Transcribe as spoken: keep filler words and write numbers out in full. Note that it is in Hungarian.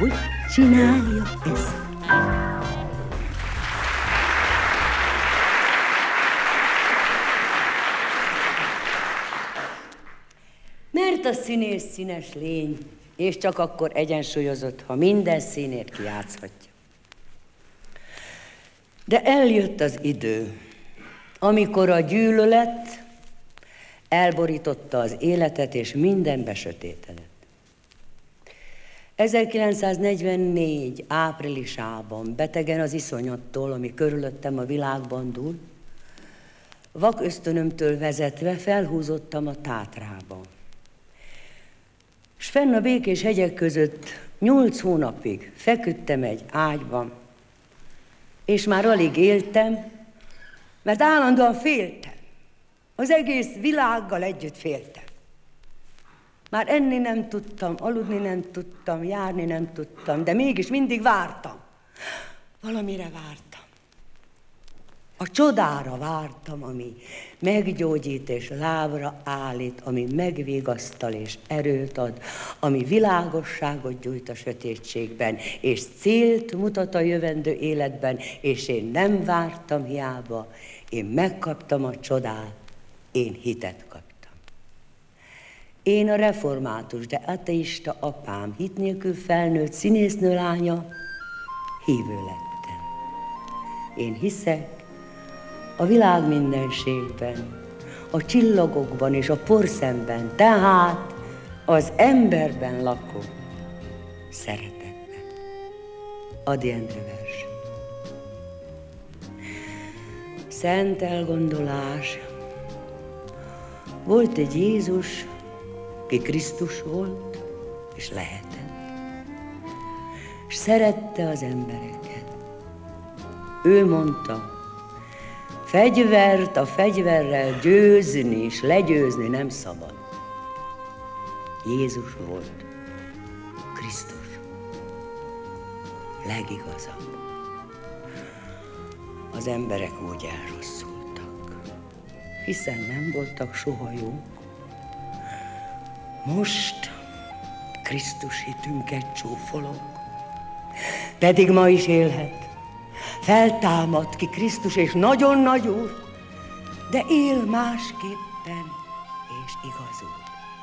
hogy csinálja ezt. Mert a színész színes lény, és csak akkor egyensúlyozott, ha minden színét kijátszhatja. De eljött az idő, amikor a gyűlölet elborította az életet, és minden besötétedett. ezerkilencszáznegyvennégy áprilisában, betegen az iszonyattól, ami körülöttem a világban dúl, vak ösztönömtől vezetve felhúzottam a Tátrába. S fenn a békés hegyek között nyolc hónapig feküdtem egy ágyban, és már alig éltem, mert állandóan féltem. Az egész világgal együtt féltem. Már enni nem tudtam, aludni nem tudtam, járni nem tudtam, de mégis mindig vártam. Valamire vártam. A csodára vártam, ami meggyógyít és lábra állít, ami megvigasztal és erőt ad, ami világosságot gyújt a sötétségben, és célt mutat a jövendő életben, és én nem vártam hiába, én megkaptam a csodát, én hitet kaptam. Én a református, de ateista apám, hit nélkül felnőtt színésznő lánya, hívő lettem. Én hiszek a világ mindenségben, a csillagokban és a porszemben, tehát az emberben lakó szeretetben. Ady Endre vers. Szent elgondolás. Volt egy Jézus, ki Krisztus volt, és lehetett, és szerette az embereket. Ő mondta, fegyvert a fegyverrel győzni és legyőzni nem szabad. Jézus volt, Krisztus, legigazabb. Az emberek úgy elrosszultak, hiszen nem voltak soha jók. Most Krisztus hitünket csúfolog, pedig ma is élhet. Feltámad ki Krisztus, és nagyon nagy úr, de él másképpen és igazul.